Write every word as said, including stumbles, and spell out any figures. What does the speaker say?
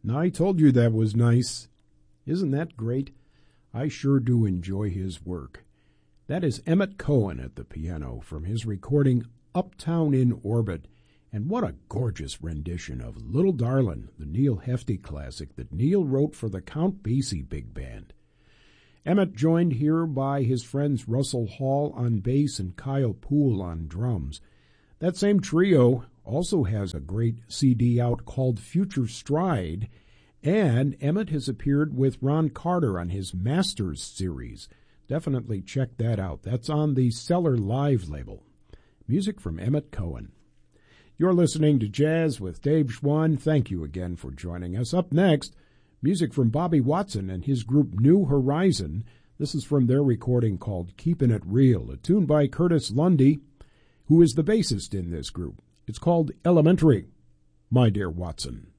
I told you that was nice. Isn't that great? I sure do enjoy his work. That is Emmett Cohen at the piano from his recording Uptown in Orbit. And what a gorgeous rendition of Little Darlin', the Neil Hefti classic that Neil wrote for the Count Basie Big Band. Emmett joined here by his friends Russell Hall on bass and Kyle Poole on drums. That same trio also has a great C D out called Future Stride, and Emmett has appeared with Ron Carter on his Masters series. Definitely check that out. That's on the Cellar Live label. Music from Emmett Cohen. You're listening to Jazz with Dave Schwann. Thank you again for joining us. Up next, music from Bobby Watson and his group New Horizon. This is from their recording called Keepin' It Real, a tune by Curtis Lundy, who is the bassist in this group. It's called Elementary, My Dear Watson.